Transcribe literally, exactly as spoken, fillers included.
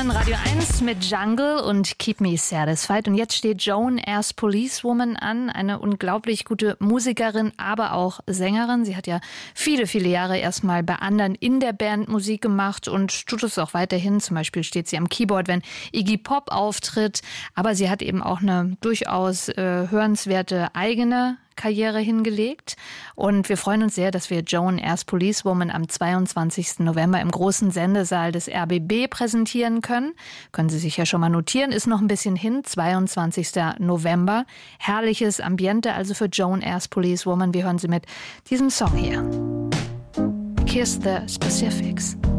hören Radio eins mit Jungle und Keep Me Satisfied. Und jetzt steht Joan as Policewoman an, eine unglaublich gute Musikerin, aber auch Sängerin. Sie hat ja viele, viele Jahre erstmal bei anderen in der Band Musik gemacht und tut es auch weiterhin. Zum Beispiel steht sie am Keyboard, wenn Iggy Pop auftritt. Aber sie hat eben auch eine durchaus äh, hörenswerte eigene Karriere hingelegt. Und wir freuen uns sehr, dass wir Joan as Policewoman am zweiundzwanzigsten November im großen Sendesaal des R B B präsentieren können. Können Sie sich ja schon mal notieren, ist noch ein bisschen hin, zweiundzwanzigsten November. Herrliches Ambiente also für Joan as Policewoman. Wir hören sie mit diesem Song hier. Kiss the Specifics.